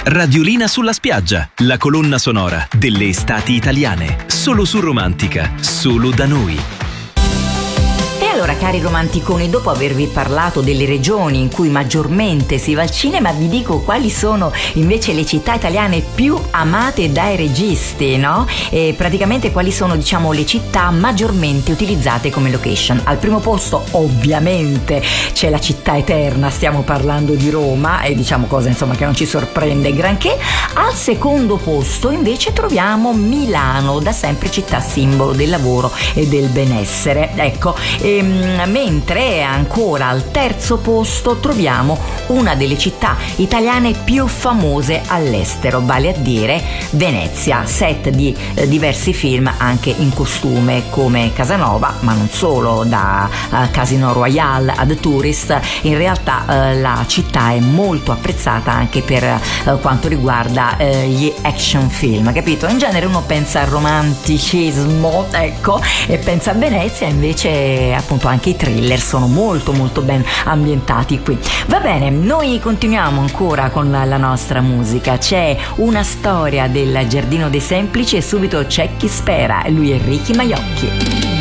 Radiolina sulla spiaggia, la colonna sonora delle estati italiane. Solo su Romantica, solo da noi. Allora, cari romanticoni, dopo avervi parlato delle regioni in cui maggiormente si va al cinema, vi dico quali sono invece le città italiane più amate dai registi, no? E praticamente quali sono, diciamo, le città maggiormente utilizzate come location. Al primo posto, ovviamente, c'è la città eterna, stiamo parlando di Roma, e diciamo cosa, insomma, che non ci sorprende granché. Al secondo posto, invece, troviamo Milano, da sempre città simbolo del lavoro e del benessere. Ecco, mentre ancora al terzo posto troviamo una delle città italiane più famose all'estero, vale a dire Venezia, set di diversi film anche in costume come Casanova, ma non solo, da Casino Royale ad Tourist. In realtà la città è molto apprezzata anche per quanto riguarda gli action film, capito? In genere uno pensa al romanticismo, ecco, e pensa a Venezia, invece appunto anche i thriller sono molto molto ben ambientati qui. Va bene, noi continuiamo ancora con la nostra musica. C'è una storia del Giardino dei Semplici e subito c'è chi spera, lui è Ricky Maiocchi.